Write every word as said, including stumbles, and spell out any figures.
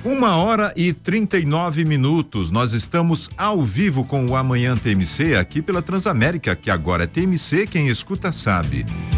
Uma hora e trinta e nove minutos. Nós estamos ao vivo com o Amanhã T M C aqui pela Transamérica, que agora é T M C, quem escuta sabe.